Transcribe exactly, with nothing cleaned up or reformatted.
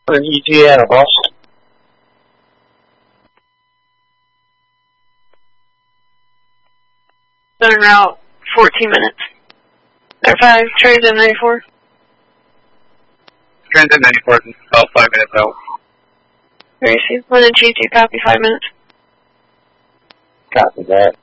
An E T A, boss. En route, fourteen minutes. There five, transit ninety-four. Transit ninety-four, about five minutes out. Gracie, one and G two, copy, five minutes. Copy that.